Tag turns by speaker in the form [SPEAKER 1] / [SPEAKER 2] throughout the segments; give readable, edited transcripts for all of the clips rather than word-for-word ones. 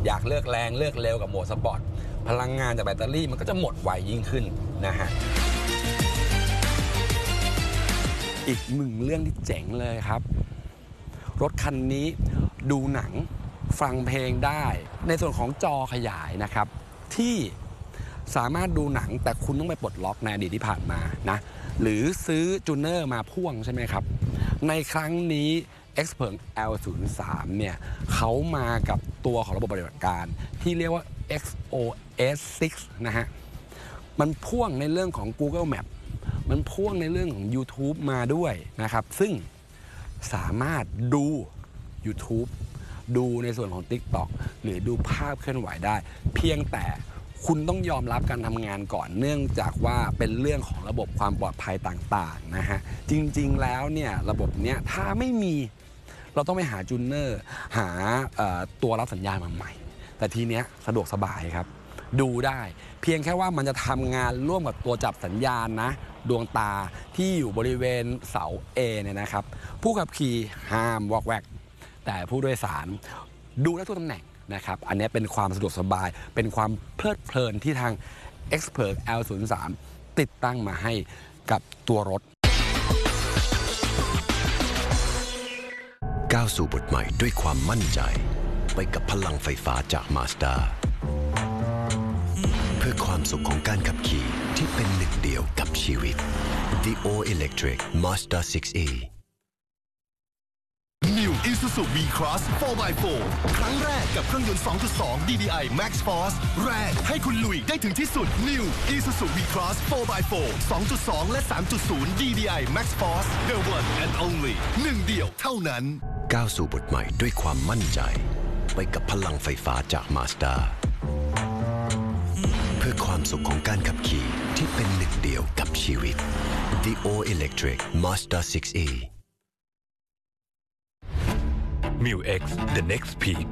[SPEAKER 1] อยากเลือกแรงเลือกเร็วกับโหมดสปอร์ตพลังงานจากแบตเตอรี่มันก็จะหมดไวยิ่งขึ้นนะฮะอีกหนึ่งเรื่องที่เจ๋งเลยครับรถคันนี้ดูหนังฟังเพลงได้ในส่วนของจอขยายนะครับที่สามารถดูหนังแต่คุณต้องไปปลดล็อกในอดีตที่ผ่านมานะหรือซื้อจูเนอร์มาพ่วงใช่ไหมครับในครั้งนี้ Xpeng L03 เนี่ยเขามากับตัวของระบบปฏิบัติการที่เรียกว่า XOS 6 นะฮะมันพ่วงในเรื่องของ Google Map มันพ่วงในเรื่องของ YouTube มาด้วยนะครับซึ่งสามารถดู YouTube ดูในส่วนของ TikTok หรือดูภาพเคลื่อนไหวได้เพียงแต่คุณต้องยอมรับการทำงานก่อนเนื่องจากว่าเป็นเรื่องของระบบความปลอดภัยต่างๆนะฮะจริงๆแล้วเนี่ยระบบเนี้ยถ้าไม่มีเราต้องไปหาจูเนอร์หาตัวรับสัญญาณมาใหม่แต่ทีเนี้ยสะดวกสบายครับดูได้เพียงแค่ว่ามันจะทำงานร่วมกับตัวจับสัญญาณนะดวงตาที่อยู่บริเวณเสา A เนี่ยนะครับผู้ขับขี่ห้ามวอกแวกแต่ผู้โดยสารดูได้ทุกตำแหน่งนะครับอันนี้เป็นความสะดวกสบายเป็นความเพลิดเพลินที่ทาง Xpeng L03 ติดตั้งมาให้กับตัวรถ
[SPEAKER 2] ก้าวสู่บทใหม่ด้วยความมั่นใจไปกับพลังไฟฟ้าจาก Mazda เพื่อความสุขของการขับขี่ที่เป็นหนึ่งเดียวกับชีวิต The All Electric Mazda 6e
[SPEAKER 3] New Isuzu V-Cross 4x4 ครั้งแรกกับเครื่องยนต์ 2.2 DDI Max Force แรงให้คุณลุยได้ถึงที่สุด New Isuzu V-Cross 4x4 2.2 และ 3.0 DDI Max Force The One and Only หนึ่งเดียวเท่านั้น
[SPEAKER 2] ก้าวสู่บทใหม่ด้วยความมั่นใจไปกับพลังไฟฟ้าจาก Mazda เพื่อความสุขของการขับขี่ที่เป็นหนึ่งเดียวกับชีวิต The All Electric Mazda 6e
[SPEAKER 4] Mu X The Next Peak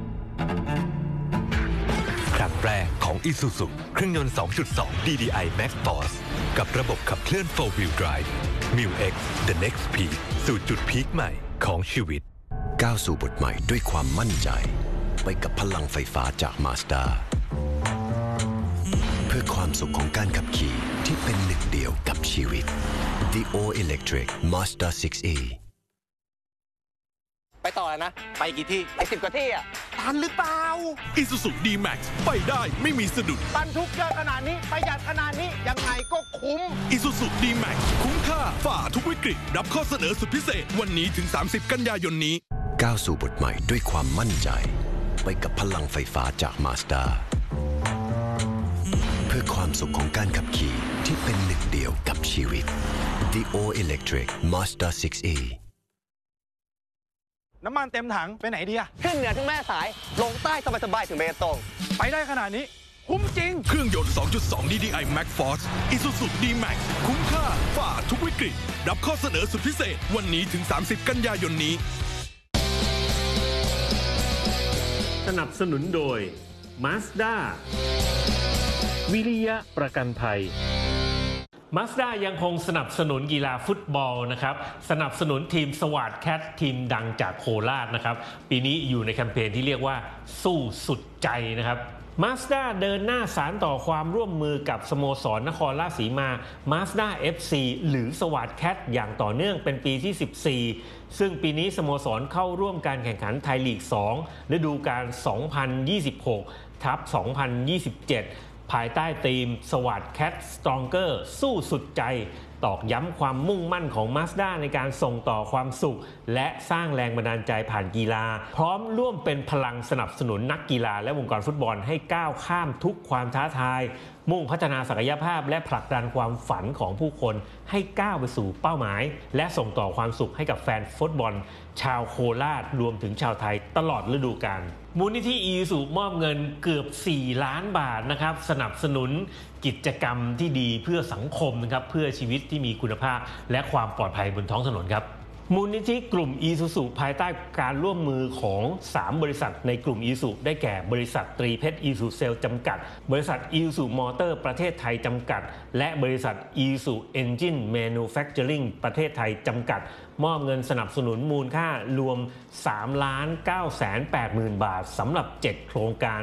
[SPEAKER 4] ครั้งแรกของ Isuzu เครื่องยนต์ 2.2 DDI Max Force กับระบบขับเคลื่อน 4-wheel drive Mu X The Next Peak สู่จุดพีคใหม่ของชีวิต
[SPEAKER 2] ก้าวสู่บทใหม่ด้วยความมั่นใจไปกับพลังไฟฟ้าจาก Mazda เพื่อความสุขของการขับขี่ที่เป็นหนึ่งเดียวกับชีวิต The All Electric Mazda 6e
[SPEAKER 5] ไปต่อแล้วนะไปกี่ที่10 กว่าที่อ่ะทันหรือเปล่า
[SPEAKER 3] Isuzu D-Max ไปได้ไม่มีสะดุด
[SPEAKER 5] บรรทุกเยอะขนาดนี้ประหยัดขนาดนี้ยังไงก็คุ้ม
[SPEAKER 3] Isuzu D-Max คุ้มค่าฝ่าทุกวิกฤตรับข้อเสนอสุดพิเศษวันนี้ถึง30 กันยายนนี้
[SPEAKER 2] ก้าวสู่บทใหม่ด้วยความมั่นใจไปกับพลังไฟฟ้าจาก Mazda เพื่อความสุขของการขับขี่ที่เป็นหนึ่งเดียวกับชีวิต The All Electric Mazda 6e
[SPEAKER 6] น้ำมันเต็มถังไปไหนดีอะ
[SPEAKER 5] ขึ้นเหนือถึงแม่สายลงใต้สบายๆถึงเบตง
[SPEAKER 6] ไปได้ขนาดนี้คุ้มจริง
[SPEAKER 3] เครื่องยนต์ 2.2 DDI Max Force Isuzu D-Max คุ้มค่าฝ่าทุกวิกฤตรับข้อเสนอสุดพิเศษวันนี้ถึง30 กันยายนนี้
[SPEAKER 7] สนับสนุนโดย Mazda วิริยะประกันภัยMazda ยังคงสนับสนุนกีฬาฟุตบอลนะครับสนับสนุนทีมสวาทแคททีมดังจากโคราชนะครับปีนี้อยู่ในแคมเปญที่เรียกว่าสู้สุดใจนะครับ Mazda เดินหน้าสานต่อความร่วมมือกับสโมสรนครราชสีมา Mazda FC หรือสวาทแคทอย่างต่อเนื่องเป็นปีที่14ซึ่งปีนี้สโมสรเข้าร่วมการแข่งขันไทยลีก2ฤดูกาล 2026-2027ภายใต้ธีมสวัสดิ์แคทสตรองเกอร์สู้สุดใจตอกย้ำความมุ่งมั่นของ Mazda ในการส่งต่อความสุขและสร้างแรงบันดาลใจผ่านกีฬาพร้อมร่วมเป็นพลังสนับสนุนนักกีฬาและวงการฟุตบอลให้ก้าวข้ามทุกความท้าทายมุ่งพัฒนาศักยภาพและผลักดันความฝันของผู้คนให้ก้าวไปสู่เป้าหมายและส่งต่อความสุขให้กับแฟนฟุตบอลชาวโคราชรวมถึงชาวไทยตลอดฤดูกาลมูลนิธิอีซูมอบเงินเกือบ4 ล้านบาทนะครับสนับสนุนกิจกรรมที่ดีเพื่อสังคมนะครับเพื่อชีวิตที่มีคุณภาพและความปลอดภัยบนท้องถนนครับมูลนิธิกลุ่มอีซูซูภายใต้การร่วมมือของ3บริษัทในกลุ่มอีซูได้แก่บริษัทตรีเพชรอีซูเซลจำกัดบริษัทอีซูมอเตอร์ประเทศไทยจำกัดและบริษัทอีซูเอนจินแมนูแฟคเจอริงประเทศไทยจำกัดมอบเงินสนับสนุนมูลค่ารวม 3,980,000 บาทสำหรับ7โครงการ